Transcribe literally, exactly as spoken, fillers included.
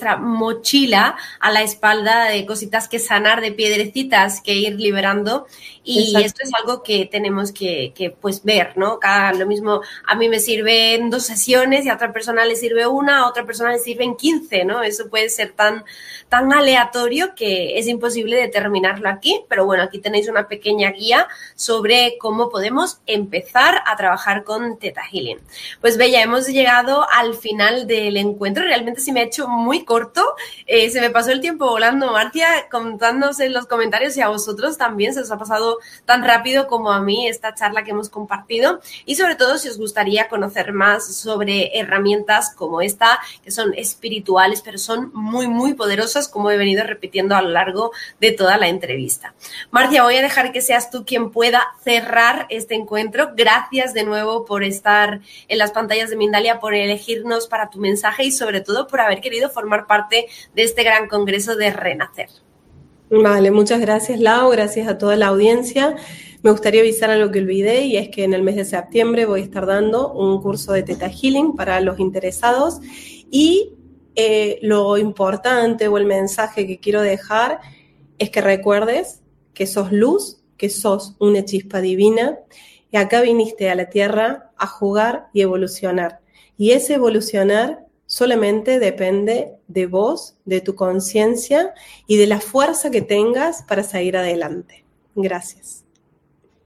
nuestra mochila a la espalda de cositas que sanar, de piedrecitas que ir liberando. Y Exacto. Esto es algo que tenemos que, que pues ver, ¿no? Cada, lo mismo, a mí me sirve en dos sesiones y a otra persona le sirve una, a otra persona le sirven quince, ¿no? Eso puede ser tan, tan aleatorio que es imposible determinarlo aquí, pero bueno, aquí tenéis una pequeña guía sobre cómo podemos empezar a trabajar con Theta Healing. Pues Bella, hemos llegado al final del encuentro, realmente se me ha hecho muy corto, eh, se me pasó el tiempo volando, Marcia, contándonos en los comentarios y a vosotros también se os ha pasado tan rápido como a mí esta charla que hemos compartido y sobre todo si os gustaría conocer más sobre herramientas como esta, que son espirituales pero son muy muy poderosas, como he venido repitiendo a lo largo de toda la entrevista. Marcia, voy a dejar que seas tú quien pueda cerrar este encuentro. Gracias de nuevo por estar en las pantallas de Mindalia, por elegirnos para tu mensaje y sobre todo por haber querido formar parte de este gran congreso de Renacer. Vale, muchas gracias Lau, gracias a toda la audiencia. Me gustaría avisar algo que olvidé y es que en el mes de septiembre voy a estar dando un curso de Theta Healing para los interesados y eh, lo importante o el mensaje que quiero dejar es que recuerdes que sos luz, que sos una chispa divina y acá viniste a la Tierra a jugar y evolucionar. Y ese evolucionar solamente depende de vos, de tu conciencia y de la fuerza que tengas para seguir adelante. Gracias.